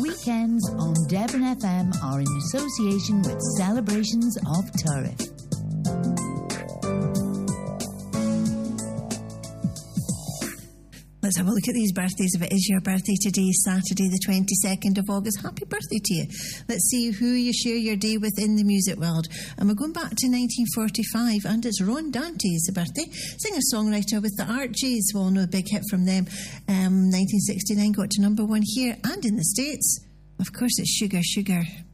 Weekends on Devon FM are in association with Celebrations of Turriff. Let's have a look at these birthdays. If it is your birthday today, Saturday the 22nd of August, happy birthday to you. Let's see who you share your day with in the music world. And we're going back to 1945, and it's Ron Dante's birthday. Singer-songwriter with the Archies. Well, no, a big hit from them. 1969 got to number one here and in the States. Of course, it's Sugar Sugar.